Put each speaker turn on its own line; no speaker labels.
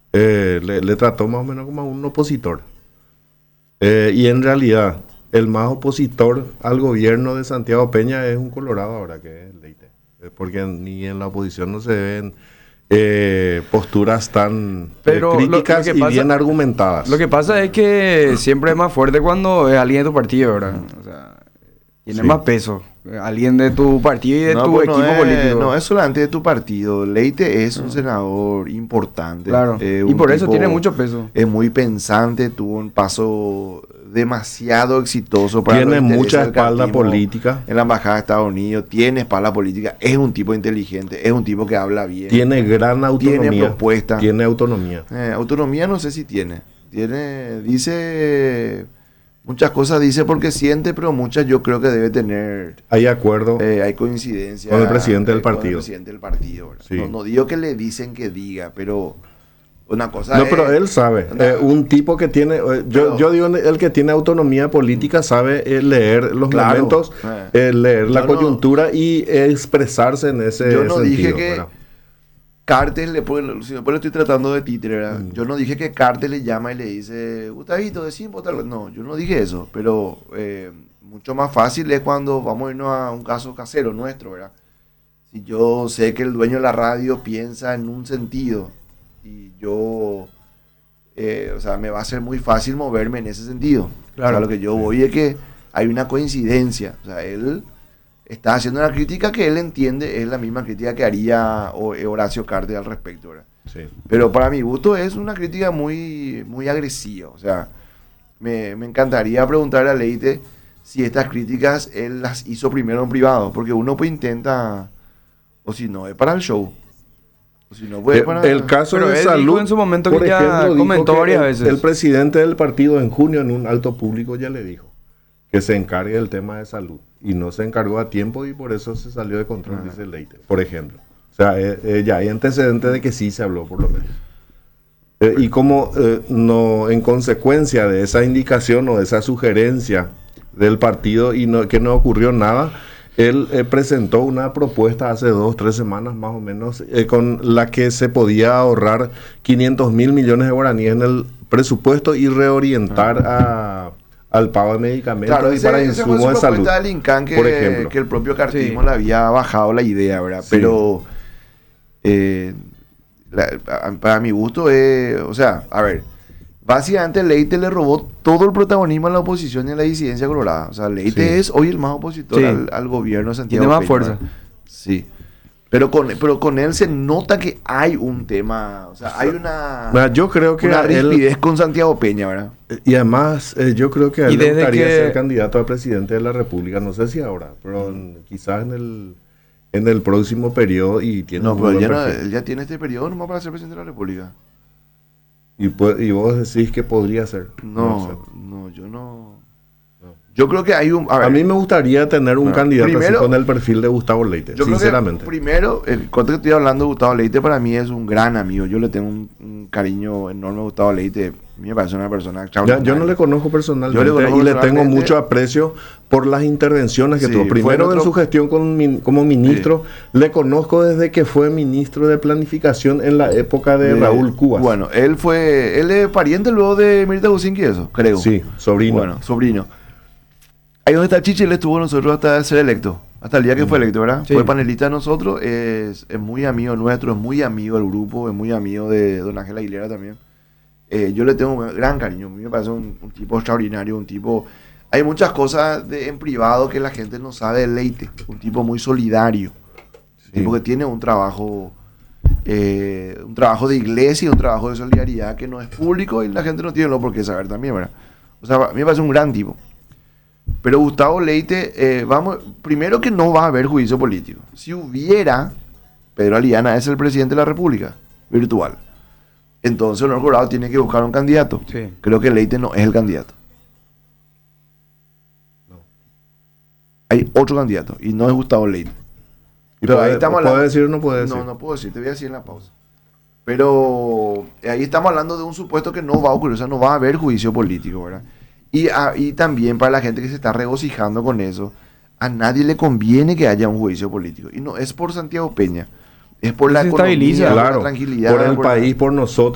le trató más o menos como a un opositor. Y en realidad, el más opositor al gobierno de Santiago Peña es un colorado ahora, que es Leite. Porque ni en la oposición no se ven posturas tan críticas y bien argumentadas.
Lo que pasa es que siempre es más fuerte cuando es alguien de tu partido, ¿verdad? O sea, tiene más peso. Alguien de tu partido y de tu equipo político.
No es solamente de tu partido. Leite es un senador importante.
Claro. Y por eso tiene mucho peso.
Es muy pensante, tuvo un paso demasiado exitoso para
tiene mucha espalda política
en la embajada de Estados Unidos, tiene espalda política, es un tipo inteligente, es un tipo que habla bien,
tiene gran autonomía,
tiene propuesta,
tiene autonomía.
Autonomía no sé si dice muchas cosas, dice porque siente, pero muchas yo creo que debe tener.
Hay acuerdo,
hay coincidencia
con el presidente del partido.
Con el presidente del partido,
sí.
No digo que le dicen que diga, pero una cosa
no, pero él sabe. Un tipo que tiene... yo digo, el que tiene autonomía política sabe leer los momentos, leer la coyuntura y expresarse en ese sentido.
Yo no dije que ¿verdad? Cartes le pone... Después lo estoy tratando de títere, ¿verdad? Yo no dije que Cartes le llama y le dice, Gustavito, decimos tal vez. No, yo no dije eso. Pero mucho más fácil es cuando vamos a irnos a un caso casero nuestro, ¿verdad? Si yo sé que el dueño de la radio piensa en un sentido... y yo, o sea, me va a ser muy fácil moverme en ese sentido. Claro. O sea, lo que yo voy es que hay una coincidencia. O sea, él está haciendo una crítica que él entiende es la misma crítica que haría Horacio Cartes al respecto, ¿verdad?
Sí.
Pero para mi gusto es una crítica muy, muy agresiva. O sea, me encantaría preguntarle a Leite si estas críticas él las hizo primero en privado, porque uno pues intenta, o si no, es para el show. Si no puede
el caso de salud,
en su momento por que ejemplo, ya comentó varias veces.
El presidente del partido en junio en un alto público ya le dijo que se encargue del tema de salud y no se encargó a tiempo y por eso se salió de control, dice Leite, por ejemplo. O sea, ya hay antecedentes de que sí se habló por lo menos. Y como no, en consecuencia de esa indicación o de esa sugerencia del partido y que no ocurrió nada, él presentó una propuesta hace 2-3 semanas más o menos con la que se podía ahorrar 500 mil millones de guaraníes en el presupuesto y reorientar al pago de medicamentos,
claro,
y para insumos de salud.
Del INCAN
por ejemplo.
Que el propio cartismo le había bajado la idea, ¿verdad? Sí. Pero para mi gusto o sea, a ver, básicamente Leite le robó todo el protagonismo a la oposición y a la disidencia colorada. O sea, Leite es hoy el más opositor al gobierno de Santiago.
Tiene más
Peña,
fuerza.
¿verdad? Sí. Pero con él se nota que hay un tema, o sea, hay una...
Yo creo que
una rispidez con Santiago Peña, ¿verdad?
Y además, yo creo que a él le gustaría ser candidato a presidente de la República. No sé si ahora, pero quizás en el próximo periodo. Y tiene
pero él ya tiene este periodo nomás para ser presidente de la República.
Y vos decís que podría ser.
No, yo no. Yo creo que hay un...
A mí me gustaría tener un candidato así con el perfil de Gustavo Leite,
yo
sinceramente.
Creo que primero, el corte que estoy hablando de Gustavo Leite para mí es un gran amigo. Yo le tengo un cariño enorme a Gustavo Leite. A mí me parece una persona extraordinaria.
Yo no le conozco personalmente y le tengo mucho aprecio por las intervenciones que tuvo. Primero en su gestión como ministro, le conozco desde que fue ministro de Planificación en la época de Raúl Cubas.
Bueno, él es pariente luego de Mirta Gusinki, eso, creo.
Sí, sobrino.
Bueno, sobrino. Ahí donde está Chichi, él estuvo nosotros hasta ser electo. Hasta el día que fue electo, ¿verdad? Sí. Fue panelista de nosotros, es muy amigo nuestro, es muy amigo del grupo, es muy amigo de don Ángel Aguilera también. Yo le tengo un gran cariño, a mí me parece un tipo extraordinario, un tipo... Hay muchas cosas en privado que la gente no sabe de Leite, un tipo muy solidario, un tipo que tiene un trabajo de iglesia, un trabajo de solidaridad que no es público y la gente no tiene lo por qué saber también, ¿verdad? O sea, a mí me parece un gran tipo. Pero Gustavo Leite, primero que no va a haber juicio político. Si hubiera, Pedro Aliana es el presidente de la República, virtual. Entonces Leonor Corado tiene que buscar un candidato. Sí. Creo que Leite no es el candidato. No. Hay otro candidato y no es Gustavo Leite.
Pero ahí estamos hablando. ¿Puede decir o no puede decir?
No puedo decir, te voy a decir en la pausa. Pero ahí estamos hablando de un supuesto que no va a ocurrir, o sea, no va a haber juicio político, ¿verdad? Y también para la gente que se está regocijando con eso, a nadie le conviene que haya un juicio político. Y no es por Santiago Peña, es por la economía,
por la
tranquilidad.
Por el país, por nosotros.